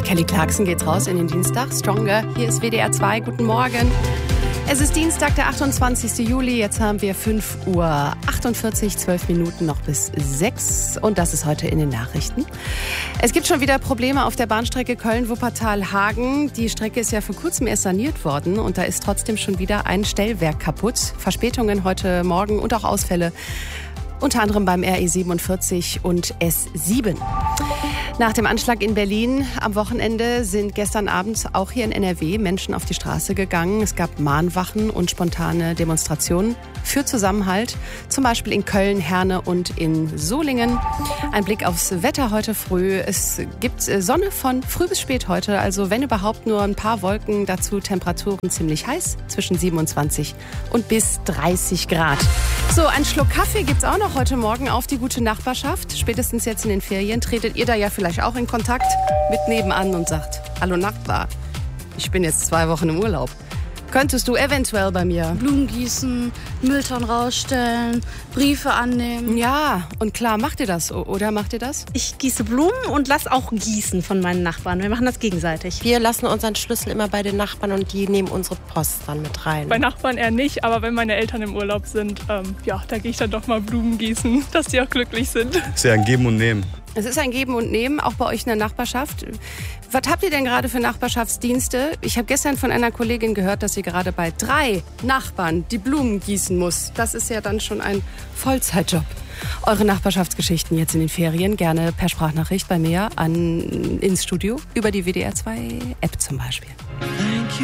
Mit Kelly Clarkson geht's raus in den Dienstag. Stronger, hier ist WDR 2. Guten Morgen. Es ist Dienstag, der 28. Juli. Jetzt haben wir 5:48 Uhr, 12 Minuten noch bis 6. Und das ist heute in den Nachrichten. Es gibt schon wieder Probleme auf der Bahnstrecke Köln-Wuppertal-Hagen. Die Strecke ist ja vor kurzem erst saniert worden und da ist trotzdem schon wieder ein Stellwerk kaputt. Verspätungen heute Morgen und auch Ausfälle. Unter anderem beim RE 47 und S7. Nach dem Anschlag in Berlin am Wochenende sind gestern Abend auch hier in NRW Menschen auf die Straße gegangen. Es gab Mahnwachen und spontane Demonstrationen für Zusammenhalt. Zum Beispiel in Köln, Herne und in Solingen. Ein Blick aufs Wetter heute früh. Es gibt Sonne von früh bis spät heute. Also wenn überhaupt nur ein paar Wolken. Dazu Temperaturen ziemlich heiß. Zwischen 27 und bis 30 Grad. So, einen Schluck Kaffee gibt's auch noch heute Morgen auf die gute Nachbarschaft. Spätestens jetzt in den Ferien tretet ihr da ja vielleicht auch in Kontakt mit nebenan und sagt: Hallo Nachbar, ich bin jetzt 2 Wochen im Urlaub. Könntest du eventuell bei mir Blumen gießen, Mülltonnen rausstellen, Briefe annehmen? Ja, und klar, macht ihr das, oder macht ihr das? Ich gieße Blumen und lass auch gießen von meinen Nachbarn. Wir machen das gegenseitig. Wir lassen unseren Schlüssel immer bei den Nachbarn und die nehmen unsere Post dann mit rein. Bei Nachbarn eher nicht, aber wenn meine Eltern im Urlaub sind, da gehe ich dann doch mal Blumen gießen, dass die auch glücklich sind. Es ist ja ein Geben und Nehmen. Es ist ein Geben und Nehmen, auch bei euch in der Nachbarschaft. Was habt ihr denn gerade für Nachbarschaftsdienste? Ich habe gestern von einer Kollegin gehört, dass sie gerade bei 3 Nachbarn die Blumen gießen muss. Das ist ja dann schon ein Vollzeitjob. Eure Nachbarschaftsgeschichten jetzt in den Ferien gerne per Sprachnachricht bei mir ins Studio über die WDR 2 App zum Beispiel.